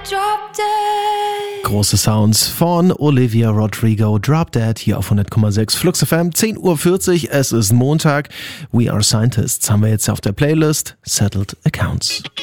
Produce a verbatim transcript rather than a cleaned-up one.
Drop Dead. Große Sounds von Olivia Rodrigo, Drop Dead, hier auf hundert Komma sechs Flux F M, zehn Uhr vierzig, es ist Montag. We Are Scientists haben wir jetzt auf der Playlist, Settled Accounts.